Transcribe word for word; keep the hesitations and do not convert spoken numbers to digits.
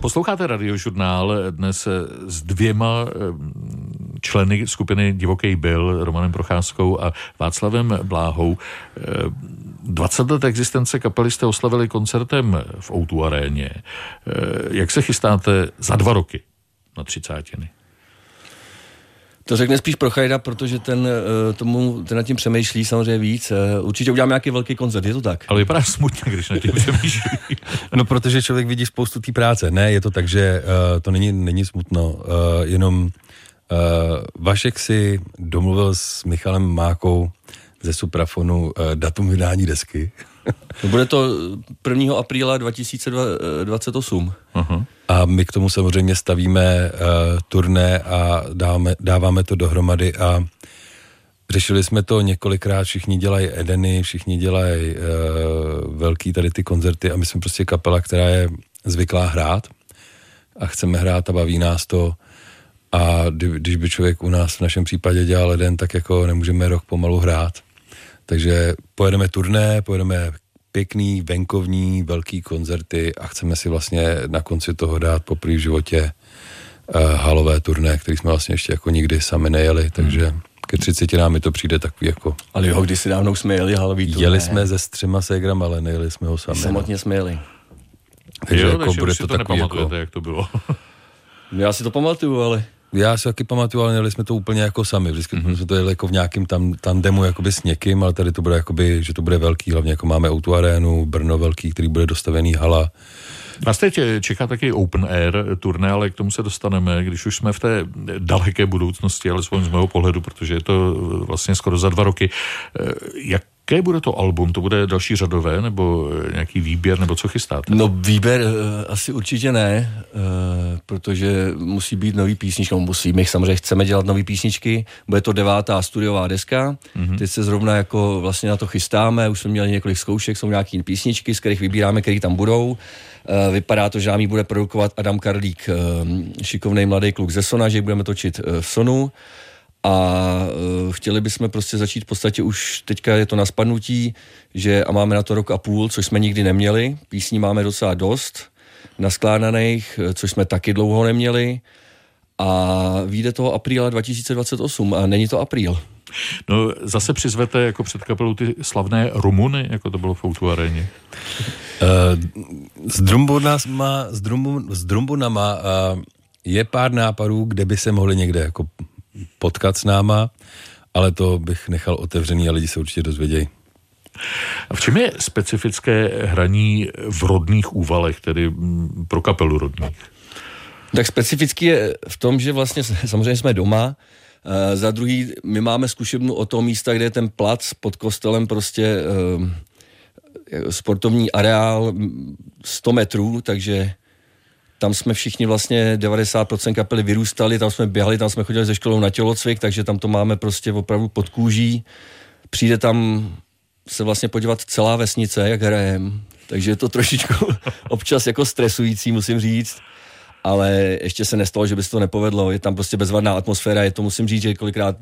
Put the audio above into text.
Posloucháte Radiožurnál dnes s dvěma členy skupiny Divoký Bill, Romanem Procházkou a Václavem Bláhou. dvacet let existence kapely jste oslavili koncertem v ó dva aréně. Jak se chystáte za dva roky na třicátiny? To řekne spíš Prochajda, protože ten, tomu, ten nad tím přemýšlí samozřejmě víc. Určitě uděláme nějaký velký koncert, je to tak? Ale vypadá smutně, když nad tím přemýšlí. No, protože člověk vidí spoustu té práce. Ne, je to tak, že uh, to není, není smutno. Uh, jenom uh, Vašek si domluvil s Michalem Mákou ze Suprafonu uh, datum vydání desky. No, bude to prvního apríla dva tisíce dvacet osm. Uh-huh. A my k tomu samozřejmě stavíme uh, turné a dáme, dáváme to dohromady a řešili jsme to několikrát, všichni dělají Edeny, všichni dělají uh, velký tady ty koncerty a my jsme prostě kapela, která je zvyklá hrát a chceme hrát a baví nás to a když by člověk u nás v našem případě dělal Eden, tak jako nemůžeme rok pomalu hrát. Takže pojedeme turné, pojedeme pěkný, venkovní, velký koncerty a chceme si vlastně na konci toho dát poprvé v životě uh, halové turné, který jsme vlastně ještě jako nikdy sami nejeli, takže hmm. ke třiceti nám mi to přijde takový jako... Ale jo, když si dávno jsme jeli halový turné. Jeli jsme se s třema ségrama, ale nejeli jsme ho sami. Samotně jsme jeli. Takže jo, jako takže bude to, to takový jako... jak to bylo. Já si to pamatuju, ale... Já si taky pamatuju, ale nejeli jsme to úplně jako sami. Vždycky mm-hmm. jsme to jeli jako v nějakým tam, tandemu jakoby s někým, ale tady to bude jakoby, že to bude velký, hlavně jako máme ó dva arénu, Brno velký, který bude dostavený hala. Nás teď čeká taky open air turné, ale k tomu se dostaneme, když už jsme v té daleké budoucnosti, alespoň z mého pohledu, protože je to vlastně skoro za dva roky. Jak Jaké bude to album? To bude další řadové, nebo nějaký výběr, nebo co chystáte? No výběr uh, asi určitě ne, uh, protože musí být nový písničky, no musí, my samozřejmě chceme dělat nový písničky, bude to devátá studiová deska, mm-hmm. teď se zrovna jako vlastně na to chystáme, už jsme měli několik zkoušek, jsou nějaký písničky, z kterých vybíráme, které tam budou. Uh, vypadá to, že nám ji bude produkovat Adam Karlík, uh, šikovnej mladý kluk ze Sona, že ji budeme točit uh, v Sonu. A uh, chtěli bychom prostě začít v podstatě už teďka je to na spadnutí, že a máme na to rok a půl, což jsme nikdy neměli. Písní máme docela dost naskládaných, což jsme taky dlouho neměli. A vyjde toho apríla dva tisíce dvacet osm a není to apríl. No zase přizvete jako před kapelou ty slavné Rumuny, jako to bylo v ó dva aréně. Uh, s drumbunama, s, drumbu, s drumbunama uh, je pár nápadů, kde by se mohli někde jako potkat s náma, ale to bych nechal otevřený a lidi se určitě dozvědějí. A v čem je specifické hraní v Rodných Úvalech, tedy pro kapelu Rodných? Tak specificky je v tom, že vlastně samozřejmě jsme doma, e, za druhý my máme zkušebnu od toho místa, kde je ten plac pod kostelem prostě e, sportovní areál sto metrů, takže tam jsme všichni vlastně devadesát procent kapely vyrůstali, tam jsme běhali, tam jsme chodili ze školou na tělocvik, takže tam to máme prostě opravdu pod kůží. Přijde tam se vlastně podívat celá vesnice, jak hrajem, takže je to trošičku občas jako stresující, musím říct, ale ještě se nestalo, že by se to nepovedlo, je tam prostě bezvadná atmosféra, je to musím říct, že kolikrát